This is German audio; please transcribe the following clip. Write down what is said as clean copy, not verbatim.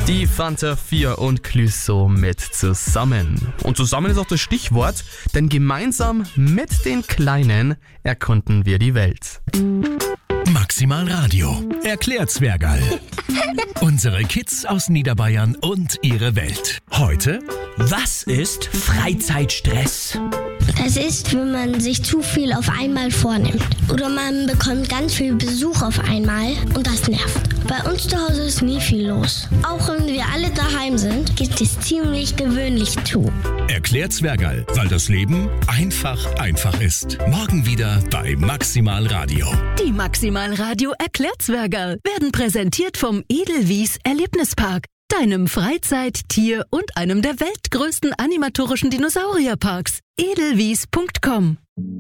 Die Fanta 4 und Clüso mit zusammen. Und zusammen ist auch das Stichwort, denn gemeinsam mit den Kleinen erkunden wir die Welt. Maximal Radio. Erklärt Zwergal. Unsere Kids aus Niederbayern und ihre Welt. Heute: Was ist Freizeitstress? Das ist, wenn man sich zu viel auf einmal vornimmt. Oder man bekommt ganz viel Besuch auf einmal und das nervt. Bei uns zu Hause ist nie viel los. Auch wenn wir alle daheim sind, geht es ziemlich gewöhnlich zu. Erklärt Zwergal, weil das Leben einfach ist. Morgen wieder bei Maximal Radio. Die Maximal Radio Erklärt Zwergal werden präsentiert vom Edelwies Erlebnispark, deinem Freizeit-, Tier- und einem der weltgrößten animatorischen Dinosaurierparks. edelwies.com